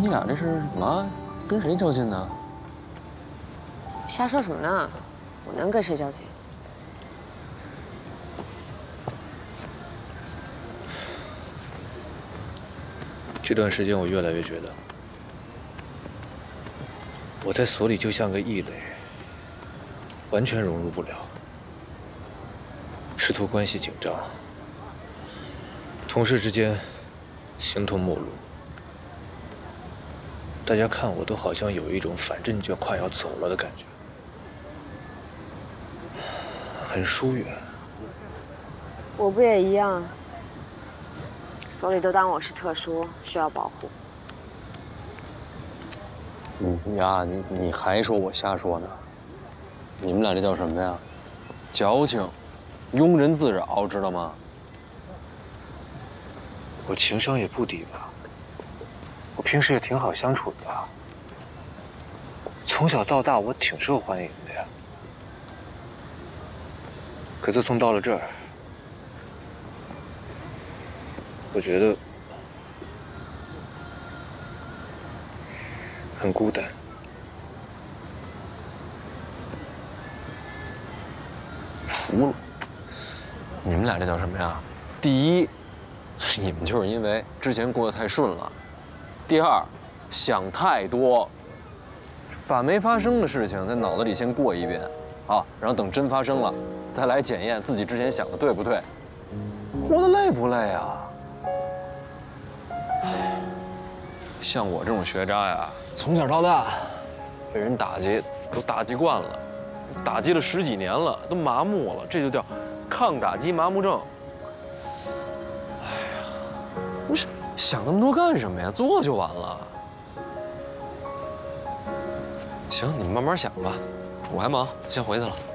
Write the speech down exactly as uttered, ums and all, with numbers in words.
你俩这是怎么了？跟谁较劲呢？ 瞎说什么呢？我能跟谁较劲？ 这段时间我越来越觉得，我在所里就像个异类，完全融入不了。师徒关系紧张，同事之间形同陌路。大家看我都好像有一种反正就快要走了的感觉，很疏远。 我不也一样？所里都当我是特殊，需要保护。 你呀，你你还说我瞎说呢？你们俩这叫什么呀？矫情，庸人自扰，知道吗？ 我情商也不低吧？我平时也挺好相处的，从小到大我挺受欢迎的呀。可自从到了这儿，我觉得很孤单。 服了，你们俩这叫什么呀？第一，你们就是因为之前过得太顺了；第二，想太多，把没发生的事情在脑子里先过一遍，啊，然后等真发生了，再来检验自己之前想的对不对。活得累不累啊？像我这种学渣呀，从小到大被人打击都打击惯了，打击了十几年了，都麻木了，这就叫抗打击麻木症。哎呀，不是想那么多干什么呀？做就完了。行，你们慢慢想吧，我还忙，先回去了。